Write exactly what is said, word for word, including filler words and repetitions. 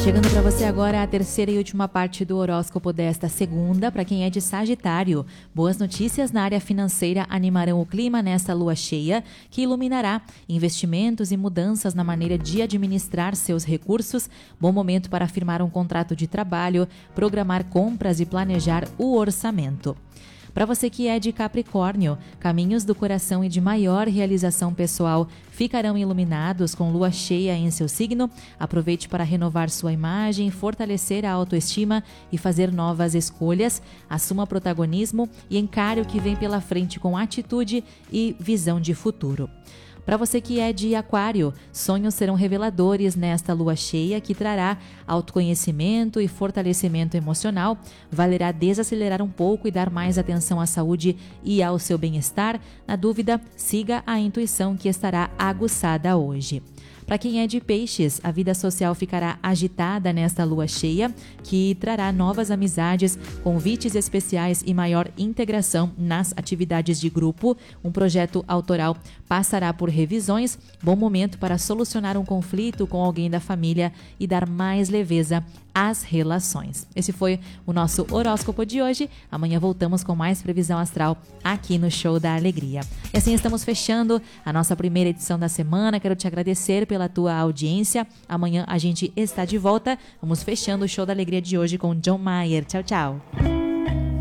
Chegando para você agora a terceira e última parte do horóscopo desta segunda, para quem é de Sagitário. Boas notícias na área financeira animarão o clima nesta lua cheia, que iluminará investimentos e mudanças na maneira de administrar seus recursos. Bom momento para firmar um contrato de trabalho, programar compras e planejar o orçamento. Para você que é de Capricórnio, caminhos do coração e de maior realização pessoal ficarão iluminados com lua cheia em seu signo. Aproveite para renovar sua imagem, fortalecer a autoestima e fazer novas escolhas. Assuma protagonismo e encare o que vem pela frente com atitude e visão de futuro. Para você que é de Aquário, sonhos serão reveladores nesta lua cheia que trará autoconhecimento e fortalecimento emocional. Valerá desacelerar um pouco e dar mais atenção à saúde e ao seu bem-estar. Na dúvida, siga a intuição que estará aguçada hoje. Para quem é de Peixes, a vida social ficará agitada nesta lua cheia, que trará novas amizades, convites especiais e maior integração nas atividades de grupo. Um projeto autoral passará por revisões. Bom momento para solucionar um conflito com alguém da família e dar mais leveza às relações. Esse foi o nosso horóscopo de hoje. Amanhã voltamos com mais previsão astral aqui no Show da Alegria. E assim estamos fechando a nossa primeira edição da semana. Quero te agradecer pela tua audiência. Amanhã a gente está de volta. Vamos fechando o Show da Alegria de hoje com John Mayer. Tchau, tchau.